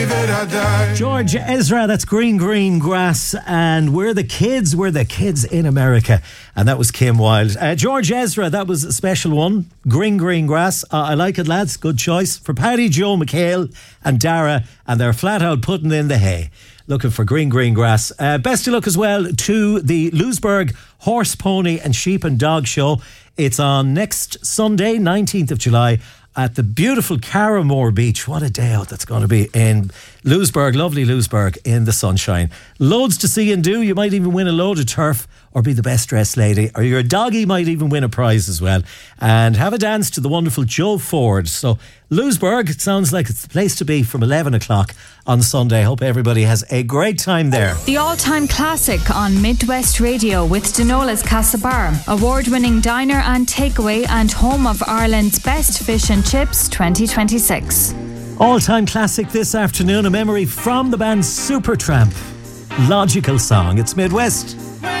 George Ezra, that's Green Green Grass, and we're the kids in America, and that was Kim Wilde. George Ezra, that was a special one. Green Green Grass, I like it, lads, good choice. For Paddy, Joe, McHale and Dara, and they're flat out putting in the hay, looking for Green Green Grass. Best of luck as well to the Lewisburg Horse, Pony and Sheep and Dog Show. It's on next Sunday, 19th of July, at the beautiful Carramore Beach. What a day out that's going to be in Lewisburg, lovely Lewisburg, in the sunshine. Loads to see and do. You might even win a load of turf or be the best dressed lady, or your doggy might even win a prize as well, and have a dance to the wonderful Joe Ford. So Lewisburg, it sounds like it's the place to be from 11 o'clock on Sunday. Hope everybody has a great time there. The all-time classic on Midwest Radio with Denola's Castlebar, award-winning diner and takeaway and home of Ireland's best fish and chips 2026. All-time classic this afternoon, a memory from the band Supertramp. Logical Song. It's Midwest.